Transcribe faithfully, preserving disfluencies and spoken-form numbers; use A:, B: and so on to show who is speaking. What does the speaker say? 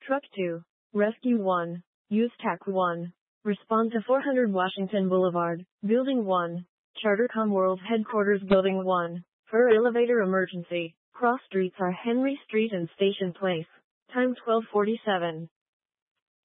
A: Truck two. Rescue one. Use T A C one. Respond to four hundred Washington Boulevard, Building one. Chartercom World Headquarters Building one. For elevator emergency. Cross streets are Henry Street and Station Place. Time twelve forty-seven.